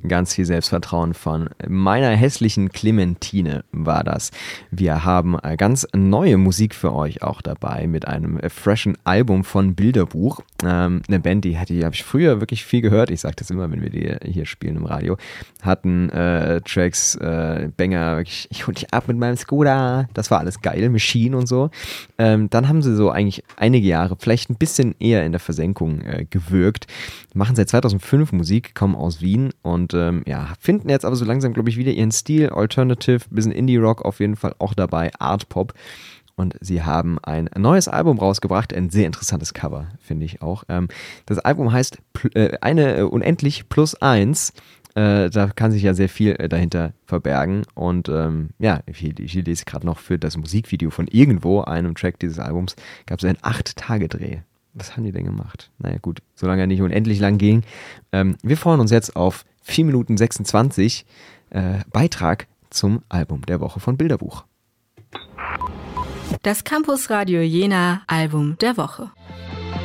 Ganz viel Selbstvertrauen von meiner hässlichen Clementine war das. Wir haben ganz neue Musik für euch auch dabei mit einem freshen Album von Bilderbuch. Eine Band, die habe ich früher wirklich viel gehört. Ich sage das immer, wenn wir die hier spielen im Radio. Hatten Tracks, Banger, wirklich, ich hol dich ab mit meinem Skoda. Das war alles geil, Machine und so. Dann haben sie so eigentlich einige Jahre vielleicht ein bisschen eher in der Versenkung gewirkt. Machen seit 2005 Musik, kommen aus Wien und finden jetzt aber so langsam, glaube ich, wieder ihren Stil. Alternative, bisschen Indie-Rock auf jeden Fall auch dabei, Art-Pop. Und sie haben ein neues Album rausgebracht, ein sehr interessantes Cover, finde ich auch. Das Album heißt Eine Unendlich plus eins. Da kann sich ja sehr viel dahinter verbergen. Und ich lese gerade noch für das Musikvideo von irgendwo, einem Track dieses Albums, gab es einen 8-Tage-Dreh. Was haben die denn gemacht? Naja gut, solange er nicht unendlich lang ging. Wir freuen uns jetzt auf 4 Minuten 26 Beitrag zum Album der Woche von Bilderbuch. Das Campus Radio Jena Album der Woche.